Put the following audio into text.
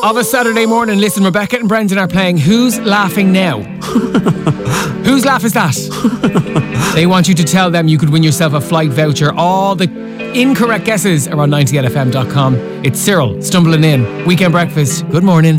of a Saturday morning. Listen, Rebecca and Brendan are playing Who's Laughing Now? Whose laugh is that? They want you to tell them you could win yourself a flight voucher. All the incorrect guesses are on 98fm.com. It's Cyril stumbling in. Weekend breakfast. Good morning.